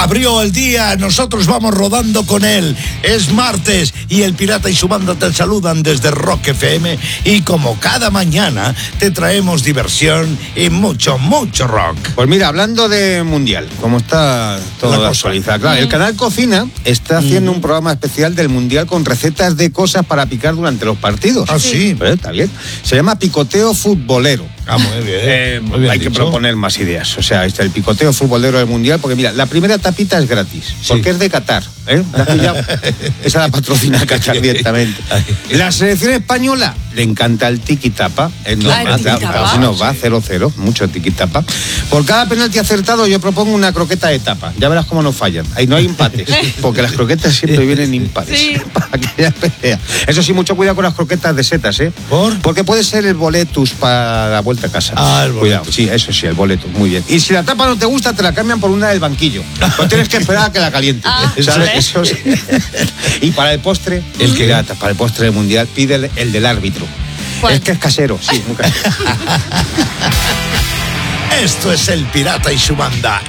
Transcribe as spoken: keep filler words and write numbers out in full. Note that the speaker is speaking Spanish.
Abrió el día, nosotros vamos rodando con él. Es martes y el Pirata y su banda te saludan desde Rock F M y como cada mañana te traemos diversión y mucho, mucho rock. Pues mira, hablando de Mundial, como está todo actualizado, claro, el canal Cocina está haciendo mm. un programa especial del Mundial con recetas de cosas para picar durante los partidos. Ah, sí. Pues está bien. Se llama Picoteo Futbolero. Ah, muy bien. Eh, muy bien hay dicho. que proponer más ideas. O sea, está el picoteo futbolero del Mundial, porque mira, la primera tapita es gratis, sí. porque es de Qatar. ¿eh? Esa la patrocina Qatar directamente. La selección española le encanta el tiki-tapa. Eh, no, ah, va, claro, si nos va cero cero, mucho tiki-tapa. Por cada penalti acertado yo propongo una croqueta de tapa. Ya verás cómo no fallan. Ahí no hay empates, porque las croquetas siempre vienen impares. Sí. Para que haya pelea. Eso sí, mucho cuidado con las croquetas de setas, ¿eh? ¿Por? Porque puede ser el boletus para la vuelta a casa. Ah, el boleto. Cuidado, sí, eso sí, el boleto, muy bien. Y si la tapa no te gusta, te la cambian por una del banquillo. Pues tienes que esperar a que la caliente. Ah, ¿sabes? Eso sí. Y para el postre, el que gata, para el postre del Mundial, pide el, el del árbitro. ¿Cuál? Es que es casero, sí, muy casero. Esto es el Pirata y su banda